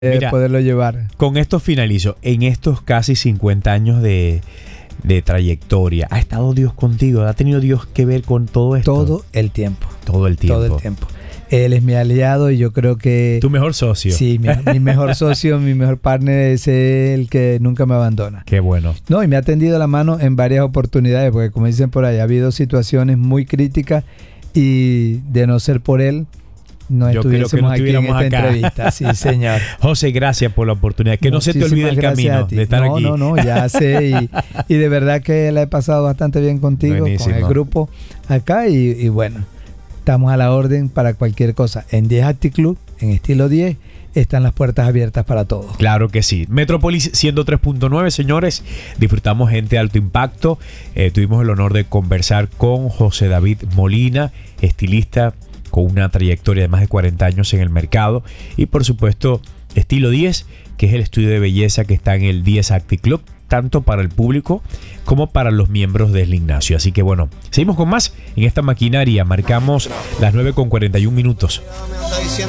Mira, poderlo llevar. con esto finalizo. En estos casi 50 años de trayectoria, ¿ha estado Dios contigo? ¿Ha tenido Dios que ver con todo esto? Todo el tiempo. Todo el tiempo. Todo el tiempo. Él es mi aliado y yo creo que... Tu mejor socio. Sí, mi mejor socio, mi mejor partner es el que nunca me abandona. Qué bueno. No, y me ha tendido la mano en varias oportunidades, porque como dicen por ahí, ha habido situaciones muy críticas y de no ser por él, no Yo creo que no estuviésemos aquí en estuviéramos esta acá. entrevista. Sí, señor. José, gracias por la oportunidad. Que no se te olvide el Muchísimas gracias camino a ti. de estar aquí. No, ya sé. Y de verdad que la he pasado bastante bien contigo, Buenísimo. con el grupo acá. Y bueno, estamos a la orden para cualquier cosa. En 10 Active Club, en Estilo 10, están las puertas abiertas para todos. Claro que sí. Metrópolis 103.9, señores. Disfrutamos gente de alto impacto. Tuvimos el honor de conversar con José David Molina, estilista con una trayectoria de más de 40 años en el mercado. Y por supuesto, Estilo 10, que es el estudio de belleza que está en el 10 Active Club, tanto para el público como para los miembros del Ignacio. Así que bueno, seguimos con más en esta maquinaria. Marcamos las 9:41 minutos.